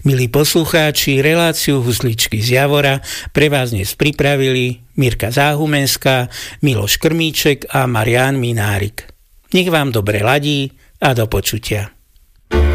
Milí poslucháči, reláciu Husličky z Javora pre vás dnes pripravili Mirka Záhumenská, Miloš Krmíček a Marián Minárik. Nech vám dobre ladí a do počutia.